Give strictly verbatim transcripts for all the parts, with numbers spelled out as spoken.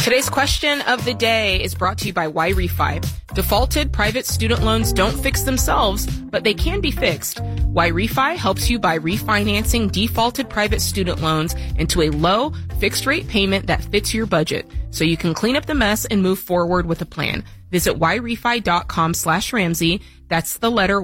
Today's question of the day is brought to you by YRefi. Defaulted private student loans don't fix themselves, but they can be fixed. YRefi helps you by refinancing defaulted private student loans into a low, fixed-rate payment that fits your budget, so you can clean up the mess and move forward with a plan. Visit yrefi.com slash Ramsey. That's the letter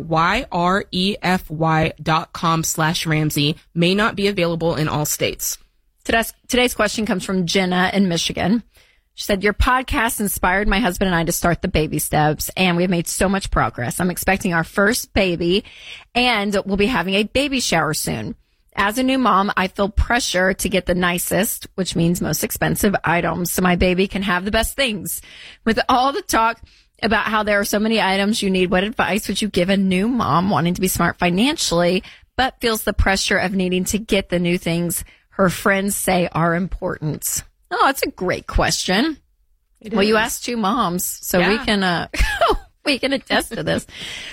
Y-R-E-F-Y dot com slash Ramsey. May not be available in all states. Today's, today's question comes from Jenna in Michigan. She said, your podcast inspired my husband and I to start the baby steps, and we've made so much progress. I'm expecting our first baby, and we'll be having a baby shower soon. As a new mom, I feel pressure to get the nicest, which means most expensive items, so my baby can have the best things. With all the talk about how there are so many items you need, what advice would you give a new mom wanting to be smart financially, but feels the pressure of needing to get the new things her friends say are important? Oh, that's a great question. It well, is. You asked two moms, so yeah. we can uh, we can attest to this.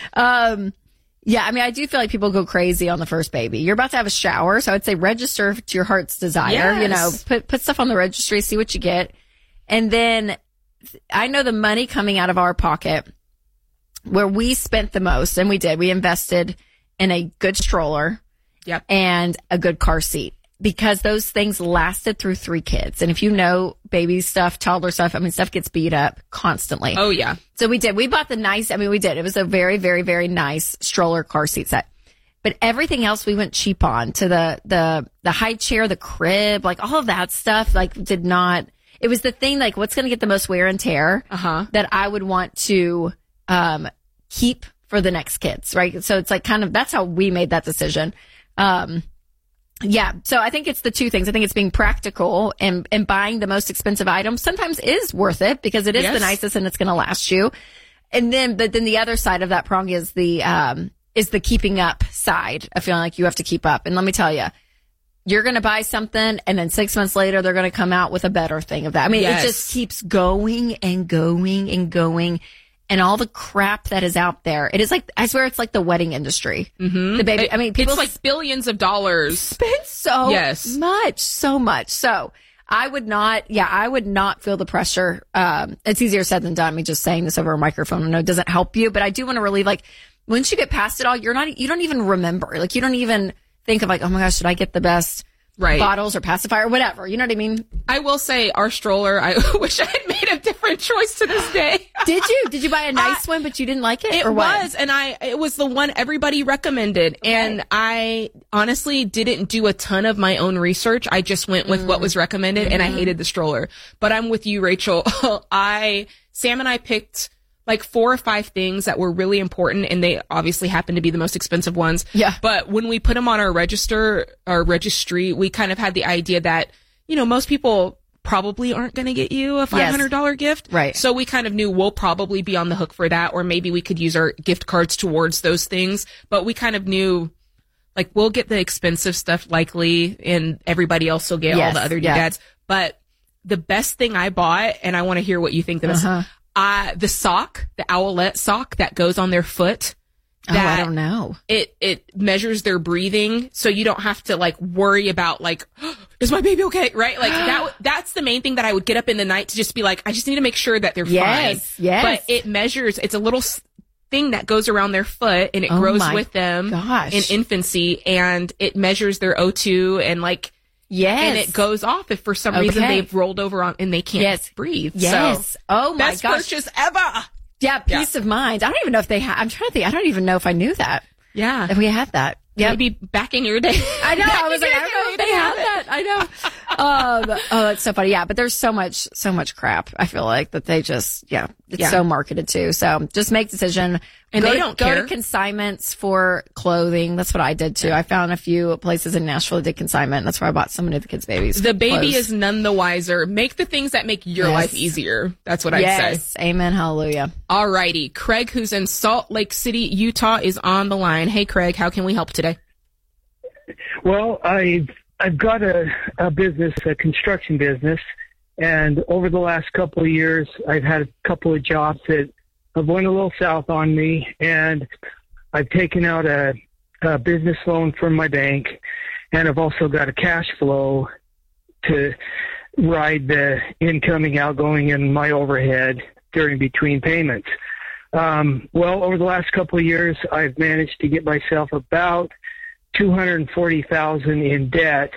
Um, yeah, I mean, I do feel like people go crazy on the first baby. You're about to have a shower, so I would say register to your heart's desire. Yes. You know, put put stuff on the registry, see what you get, and then I know the money coming out of our pocket, where we spent the most, and we did. We invested in a good stroller, yep, and a good car seat, because those things lasted through three kids. And if you know baby stuff, toddler stuff, I mean, stuff gets beat up constantly. Oh, yeah. So we did. We bought the nice, I mean, we did. It was a very, very, very nice stroller car seat set. But everything else we went cheap on, to the, the, the high chair, the crib, like all of that stuff, like did not, it was the thing, like what's going to get the most wear and tear uh-huh. that I would want to, um, keep for the next kids, right? So it's like kind of, that's how we made that decision. Um, Yeah. So I think it's the two things. I think it's being practical, and, and buying the most expensive items sometimes is worth it because it is yes. the nicest and it's going to last you. And then, but then the other side of that prong is the, um, is the keeping up side of feeling like you have to keep up. And let me tell you, you're going to buy something and then six months later, they're going to come out with a better thing of that. I mean, yes. it just keeps going and going and going. And all the crap that is out there. It is like, I swear it's like the wedding industry. Mm-hmm. The baby, I mean, people it's like billions of dollars. Spend so yes. much, so much. So I would not, yeah, I would not feel the pressure. Um, it's easier said than done. Me just saying this over a microphone, I know it doesn't help you, but I do want to relieve, like, once you get past it all, you're not, you don't even remember. Like, you don't even think of like, oh my gosh, should I get the best right. bottles or pacifier or whatever? You know what I mean? I will say our stroller, I wish I had made a different choice to this day. Did you? Did you buy a nice I, one, but you didn't like it? It or what? was, and I, it was the one everybody recommended. Okay. And I honestly didn't do a ton of my own research. I just went with mm. what was recommended, mm-hmm. and I hated the stroller. But I'm with you, Rachel. I, Sam and I picked like four or five things that were really important, and they obviously happen to be the most expensive ones. Yeah. But when we put them on our register, our registry, we kind of had the idea that, you know, most people probably aren't going to get you a five hundred dollars yes. gift. Right. So we kind of knew we'll probably be on the hook for that, or maybe we could use our gift cards towards those things. But we kind of knew, like, we'll get the expensive stuff likely, and everybody else will get yes. all the other yeah. doodads. But the best thing I bought, and I want to hear what you think of this, uh-huh. uh, the sock, the owlette sock that goes on their foot. Oh, I don't know. It, it measures their breathing, so you don't have to like worry about like, oh, is my baby okay? Right? Like that, that's the main thing that I would get up in the night to just be like, I just need to make sure that they're yes, fine. Yes. But it measures, it's a little thing that goes around their foot, and it oh grows with them gosh. in infancy, and it measures their O two, and like, yes. and it goes off if for some okay. reason they've rolled over on and they can't yes. breathe. Yes. So, oh my best gosh. purchase ever. Yeah, peace yeah. of mind. I don't even know if they have. I'm trying to think. I don't even know if I knew that. Yeah. If we had that. Yeah. Maybe back in your day. I know. I was like, I don't know if they had that. I know. Um, oh, that's so funny. Yeah. But there's so much, so much crap. I feel like that they just, yeah, it's yeah. so marketed too. So just make decision. And go they to, don't go care. to consignments for clothing. That's what I did too. I found a few places in Nashville that did consignment. That's where I bought so many of the kids' babies. The baby clothes. is none the wiser. Make the things that make your yes. life easier. That's what I'd yes. say. Amen. Hallelujah. All righty. Craig, who's in Salt Lake City, Utah, is on the line. Hey, Craig, how can we help today? Well, I've, I've got a, a business, a construction business, and over the last couple of years, I've had a couple of jobs that have went a little south on me, and I've taken out a, a business loan from my bank, and I've also got a cash flow to ride the incoming, outgoing, and my overhead during between payments. Um, well, over the last couple of years, I've managed to get myself about two hundred forty thousand dollars in debt,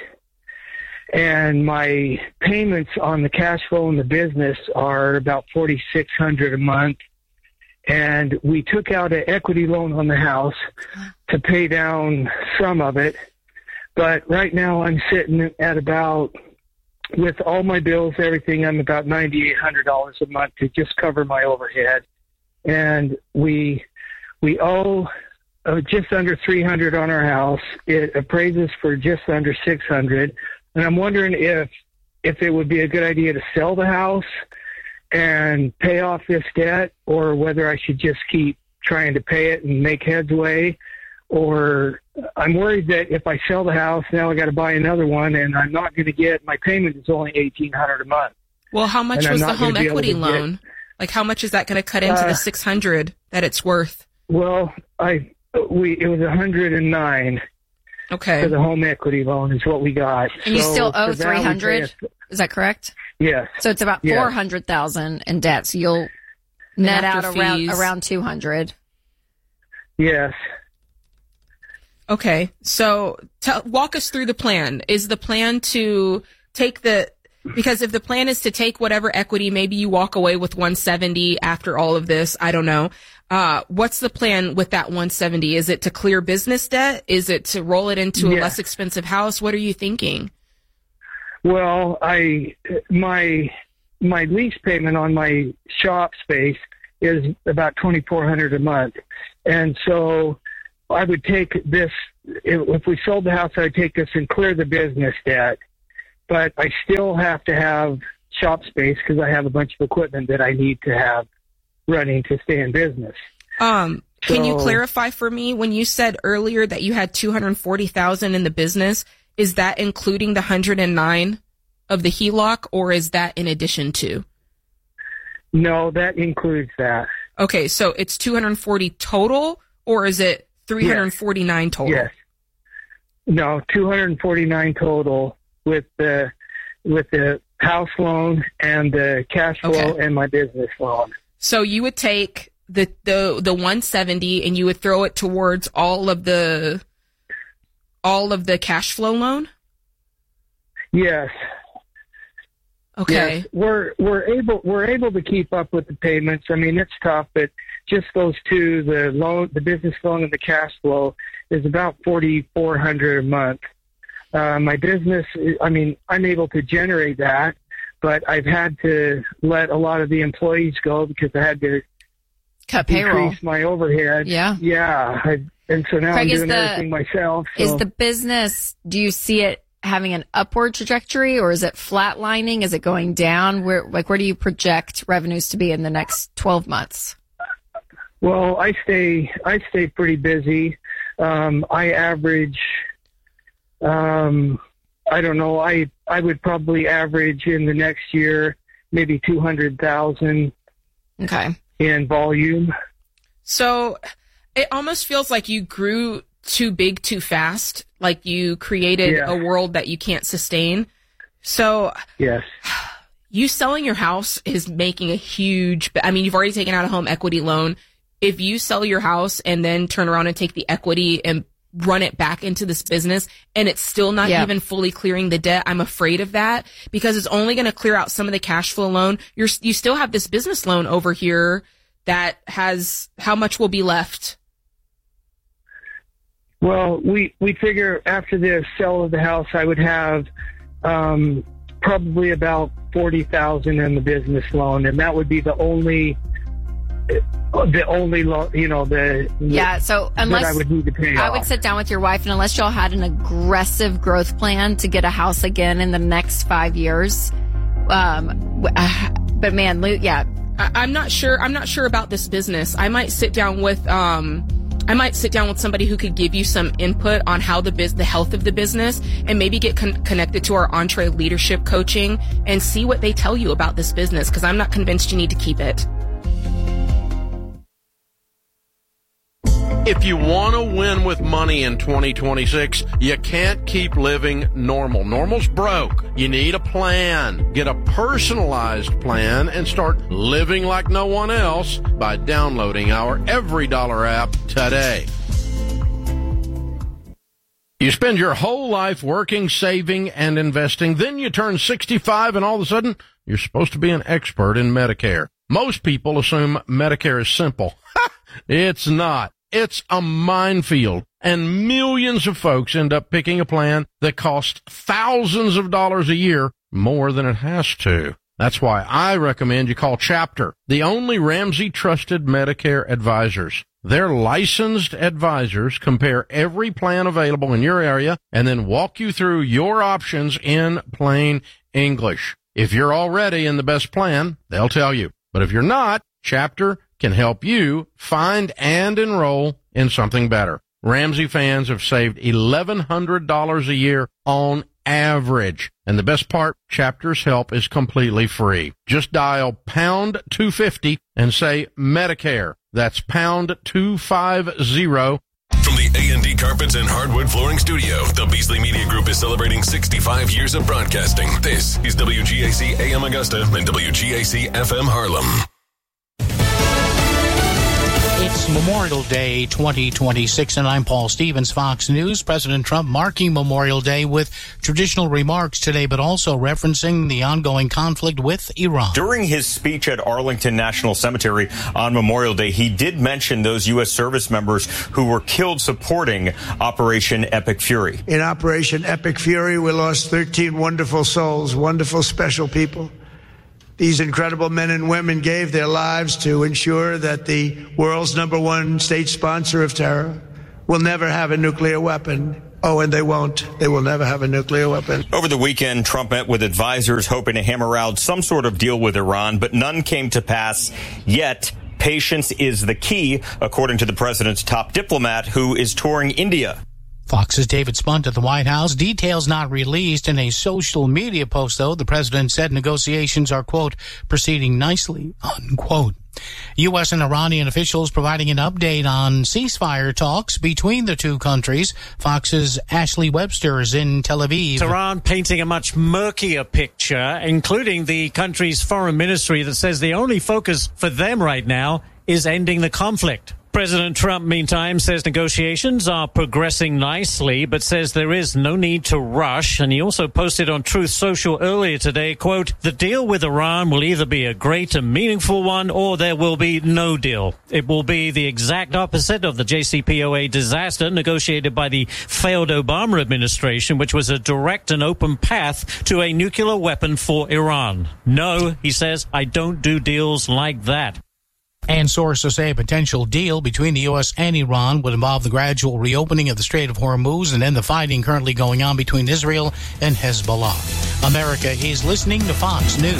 and my payments on the cash flow in the business are about forty-six hundred dollars a month. And we took out an equity loan on the house to pay down some of it. But right now I'm sitting at about, with all my bills, everything, I'm about nine thousand eight hundred dollars a month to just cover my overhead. And we we owe uh, just under three hundred dollars on our house. It appraises for just under six hundred dollars. And I'm wondering if if it would be a good idea to sell the house and pay off this debt, or whether I should just keep trying to pay it and make headway. Or I'm worried that if I sell the house, now I got to buy another one, and I'm not going to get, my payment is only eighteen hundred dollars a month. Well, how much was the home equity loan? Get, like, how much is that going to cut into uh, the six hundred that it's worth? Well, I we it was one hundred nine. Okay. For the home equity loan is what we got. And so you still owe three hundred. Is that correct? Yes. So it's about yes. four hundred thousand in debt. So you'll net out around around two hundred. Yes. Okay. So tell, walk us through the plan. Is the plan to take the, because if the plan is to take whatever equity, maybe you walk away with one seventy after all of this. I don't know. Uh, what's the plan with that one seventy? Is it to clear business debt? Is it to roll it into yes. a less expensive house? What are you thinking? Well, I, my, my lease payment on my shop space is about twenty-four hundred dollars a month. And so I would take this, if we sold the house, I'd take this and clear the business debt, but I still have to have shop space because I have a bunch of equipment that I need to have running to stay in business. Um, so, can you clarify for me, when you said earlier that you had two hundred forty thousand dollars in the business, is that including the one hundred nine of the H E L O C, or is that in addition to? No, that includes that. Okay, so it's two hundred forty total, or is it three hundred forty-nine yes. total? Yes. No, two hundred forty-nine total with the with the house loan and the cash flow okay. and my business loan. So you would take the the the one seventy and you would throw it towards all of the all of the cash flow loan? Yes. Okay. Yes. We're we're able we're able to keep up with the payments. I mean, it's tough, but just those two, the loan, the business loan and the cash flow, is about forty-four hundred dollars a month. Uh, my business, I mean, I'm able to generate that, but I've had to let a lot of the employees go because I had to cut payroll, increase my overhead. Yeah. Yeah. I, and so now Craig, I'm doing the, everything myself. So. Is the business, do you see it having an upward trajectory, or is it flatlining? Is it going down? Where, like, where do you project revenues to be in the next twelve months? Well, I stay, I stay pretty busy. Um, I average, um, I don't know, I, I would probably average in the next year, maybe two hundred thousand okay. in volume. So it almost feels like you grew too big too fast, like you created yeah. a world that you can't sustain. So yes, you selling your house is making a huge, I mean, you've already taken out a home equity loan. If you sell your house and then turn around and take the equity and run it back into this business and it's still not yeah. even fully clearing the debt, I'm afraid of that because it's only going to clear out some of the cash flow loan. You're, you still have this business loan over here that has, how much will be left? Well, we, we figure after the sale of the house, I would have um, probably about forty thousand in the business loan, and that would be the only, the only loan, you know, the yeah. So unless I would need to pay I off. would sit down with your wife, and unless y'all had an aggressive growth plan to get a house again in the next five years, um, but man, Lou, yeah, I, I'm not sure. I'm not sure about this business. I might sit down with um. I might sit down with somebody who could give you some input on how the biz, the health of the business, and maybe get con- connected to our Entree leadership coaching and see what they tell you about this business, because I'm not convinced you need to keep it. If you want to win with money in twenty twenty-six, you can't keep living normal. Normal's broke. You need a plan. Get a personalized plan and start living like no one else by downloading our Every Dollar app today. You spend your whole life working, saving, and investing. Then you turn sixty-five and all of a sudden you're supposed to be an expert in Medicare. Most people assume Medicare is simple. It's not. It's a minefield, and millions of folks end up picking a plan that costs thousands of dollars a year more than it has to. That's why I recommend you call Chapter, the only Ramsey-trusted Medicare advisors. Their licensed advisors compare every plan available in your area and then walk you through your options in plain English. If you're already in the best plan, they'll tell you. But if you're not, Chapter can help you find and enroll in something better. Ramsey fans have saved eleven hundred dollars a year on average. And the best part, Chapter's help is completely free. Just dial pound two fifty and say Medicare. That's pound two fifty. From the A and D Carpets and Hardwood Flooring Studio, the Beasley Media Group is celebrating sixty-five years of broadcasting. This is W G A C A M Augusta and W G A C F M Harlem. It's Memorial Day twenty twenty-six, and I'm Paul Stevens, Fox News. President Trump marking Memorial Day with traditional remarks today, but also referencing the ongoing conflict with Iran. During his speech at Arlington National Cemetery on Memorial Day, he did mention those U S service members who were killed supporting Operation Epic Fury. In Operation Epic Fury, we lost thirteen wonderful souls, wonderful, special people. These incredible men and women gave their lives to ensure that the world's number one state sponsor of terror will never have a nuclear weapon. Oh, and they won't. They will never have a nuclear weapon. Over the weekend, Trump met with advisors hoping to hammer out some sort of deal with Iran, but none came to pass yet. Patience is the key, according to the president's top diplomat, who is touring India. Fox's David Spunt at the White House. Details not released. In a social media post, though, the president said negotiations are, quote, proceeding nicely, unquote. U S and Iranian officials providing an update on ceasefire talks between the two countries. Fox's Ashley Webster is in Tel Aviv. Tehran painting a much murkier picture, including the country's foreign ministry that says the only focus for them right now is ending the conflict. President Trump, meantime, says negotiations are progressing nicely, but says there is no need to rush. And he also posted on Truth Social earlier today, quote, the deal with Iran will either be a great and meaningful one or there will be no deal. It will be the exact opposite of the J C P O A disaster negotiated by the failed Obama administration, which was a direct and open path to a nuclear weapon for Iran. No, he says, I don't do deals like that. And sources say a potential deal between the U S and Iran would involve the gradual reopening of the Strait of Hormuz and end the fighting currently going on between Israel and Hezbollah. America is listening to Fox News.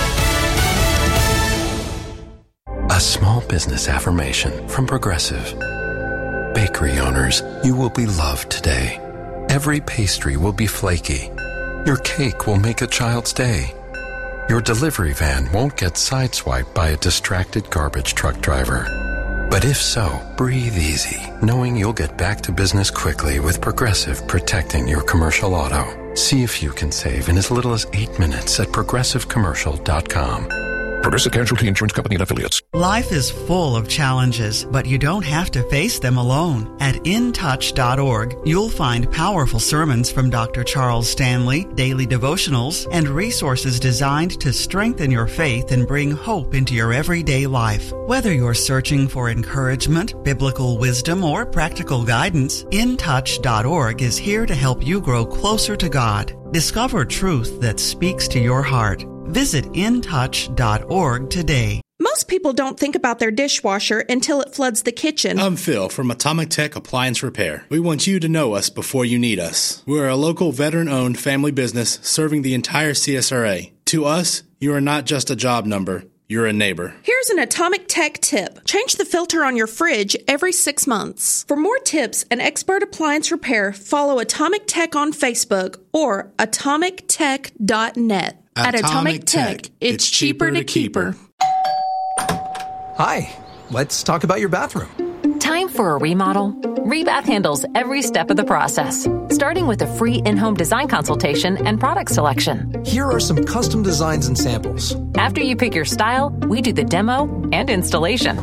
A small business affirmation from Progressive. Bakery owners, you will be loved today. Every pastry will be flaky. Your cake will make a child's day. Your delivery van won't get sideswiped by a distracted garbage truck driver. But if so, breathe easy, knowing you'll get back to business quickly with Progressive protecting your commercial auto. See if you can save in as little as eight minutes at progressive commercial dot com. Progressive Casualty Insurance Company and Affiliates. Life is full of challenges, but you don't have to face them alone. At in touch dot org, you'll find powerful sermons from Doctor Charles Stanley, daily devotionals, and resources designed to strengthen your faith and bring hope into your everyday life. Whether you're searching for encouragement, biblical wisdom, or practical guidance, in touch dot org is here to help you grow closer to God. Discover truth that speaks to your heart. Visit in touch dot org today. Most people don't think about their dishwasher until it floods the kitchen. I'm Phil from Atomic Tech Appliance Repair. We want you to know us before you need us. We're a local veteran-owned family business serving the entire C S R A. To us, you are not just a job number. You're a neighbor. Here's an Atomic Tech tip. Change the filter on your fridge every six months. For more tips and expert appliance repair, follow Atomic Tech on Facebook or atomic tech dot net. At Atomic Tech, it's cheaper to keep her. Hi, let's talk about your bathroom. Tell Time for a remodel? Rebath handles every step of the process, starting with a free in-home design consultation and product selection. Here are some custom designs and samples. After you pick your style, we do the demo and installation.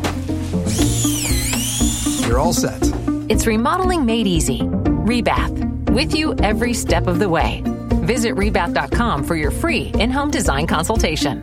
You're all set. It's remodeling made easy. Rebath, with you every step of the way. Visit rebath dot com for your free in-home design consultation.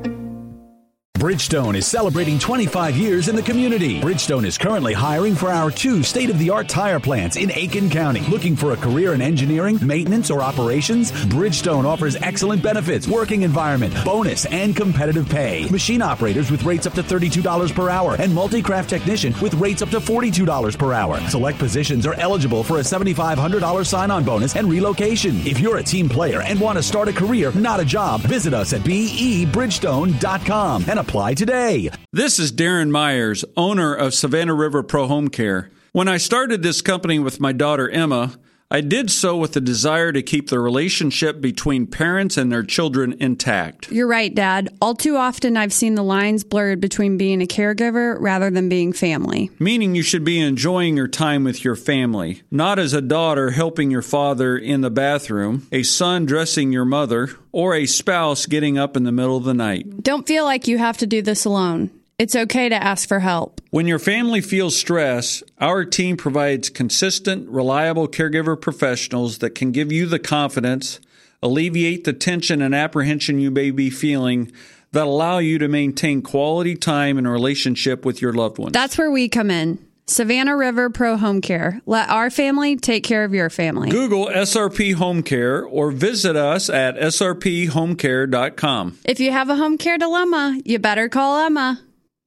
Bridgestone is celebrating twenty-five years in the community. Bridgestone is currently hiring for our two state-of-the-art tire plants in Aiken County. Looking for a career in engineering, maintenance, or operations? Bridgestone offers excellent benefits, working environment, bonus, and competitive pay. Machine operators with rates up to thirty-two dollars per hour and multi-craft technician with rates up to forty-two dollars per hour. Select positions are eligible for a seven thousand five hundred dollars sign-on bonus and relocation. If you're a team player and want to start a career, not a job, visit us at B E bridgestone dot com and apply today. This is Darren Myers, owner of Savannah River Pro Home Care. When I started this company with my daughter Emma, I did so with the desire to keep the relationship between parents and their children intact. You're right, Dad. All too often I've seen the lines blurred between being a caregiver rather than being family. Meaning you should be enjoying your time with your family, not as a daughter helping your father in the bathroom, a son dressing your mother, or a spouse getting up in the middle of the night. Don't feel like you have to do this alone. It's okay to ask for help. When your family feels stress, our team provides consistent, reliable caregiver professionals that can give you the confidence, alleviate the tension and apprehension you may be feeling, that allow you to maintain quality time and relationship with your loved ones. That's where we come in. Savannah River Pro Home Care. Let our family take care of your family. Google S R P Home Care or visit us at S R P home care dot com. If you have a home care dilemma, you better call Emma.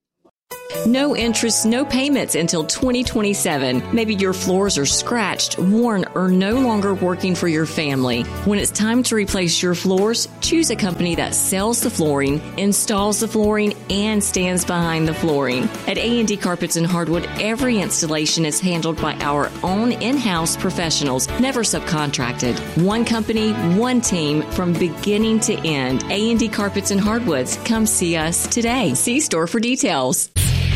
No interest, no payments until twenty twenty-seven. Maybe your floors are scratched, worn, or no longer working for your family. When it's time to replace your floors, choose a company that sells the flooring, installs the flooring, and stands behind the flooring. At A and D Carpets and Hardwood, every installation is handled by our own in-house professionals, never subcontracted. One company, one team, from beginning to end. A and D Carpets and Hardwoods. Come see us today. See store for details.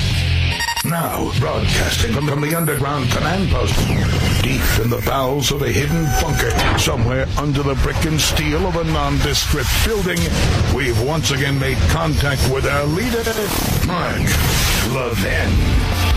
Now, broadcasting from, from the underground command post, deep in the bowels of a hidden bunker, somewhere under the brick and steel of a nondescript building, we've once again made contact with our leader, Mark Levin.